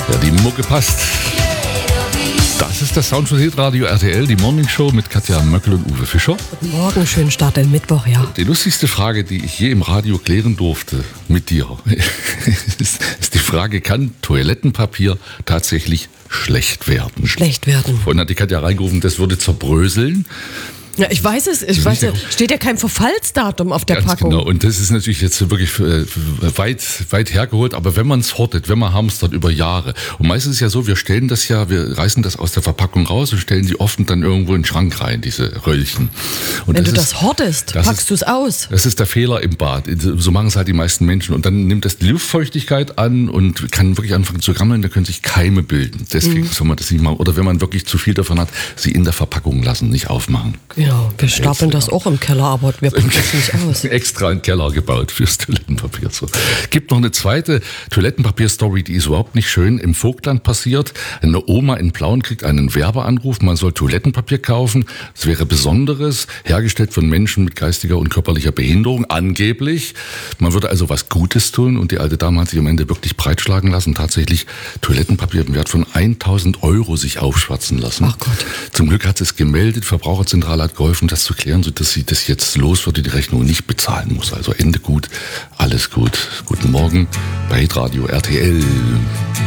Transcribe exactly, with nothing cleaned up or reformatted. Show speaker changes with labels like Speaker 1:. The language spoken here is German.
Speaker 1: Ja, die Mucke passt. Das ist das Sound von Hitradio R T L, die Morning Show mit Katja Möckel und Uwe Fischer.
Speaker 2: Guten Morgen, schönen Start in Mittwoch, ja.
Speaker 1: Die lustigste Frage, die ich je im Radio klären durfte mit dir, ist, ist die Frage, kann Toilettenpapier tatsächlich schlecht werden?
Speaker 2: Schlecht werden.
Speaker 1: Vorhin hat die Katja reingerufen, das würde zerbröseln.
Speaker 2: Ja, ich weiß es, ich weiß ja, steht ja kein Verfallsdatum auf der
Speaker 1: Ganz
Speaker 2: Packung.
Speaker 1: Genau, und das ist natürlich jetzt wirklich äh, weit, weit hergeholt, aber wenn man es hortet, wenn man hamstert über Jahre, und meistens ist es ja so, wir stellen das ja, wir reißen das aus der Verpackung raus und stellen sie offen dann irgendwo in den Schrank rein, diese Röllchen. Und
Speaker 2: wenn
Speaker 1: das
Speaker 2: du
Speaker 1: ist,
Speaker 2: das hortest,
Speaker 1: das
Speaker 2: packst du es aus.
Speaker 1: Das ist der Fehler im Bad. So machen es halt die meisten Menschen. Und dann nimmt das die Luftfeuchtigkeit an und kann wirklich anfangen zu rammeln, da können sich Keime bilden. Deswegen mhm. soll man das nicht machen. Oder wenn man wirklich zu viel davon hat, sie in der Verpackung lassen, nicht aufmachen.
Speaker 2: Genau, wir stapeln das auch im Keller, aber wir packen das nicht aus.
Speaker 1: Extra einen Keller gebaut fürs Toilettenpapier. So. Gibt noch eine zweite Toilettenpapier-Story, die ist überhaupt nicht schön. Im Vogtland passiert, eine Oma in Plauen kriegt einen Werbeanruf, man soll Toilettenpapier kaufen. Es wäre Besonderes, hergestellt von Menschen mit geistiger und körperlicher Behinderung, angeblich. Man würde also was Gutes tun und die alte Dame hat sich am Ende wirklich breitschlagen lassen, tatsächlich Toilettenpapier im Wert von tausend Euro sich aufschwatzen lassen.
Speaker 2: Ach Gott.
Speaker 1: Zum Glück hat sie es gemeldet, Verbraucherzentrale hat geholfen, das zu klären, sodass sie das jetzt los wird, die Rechnung nicht bezahlen muss. Also Ende gut, alles gut. Guten Morgen bei Hitradio R T L.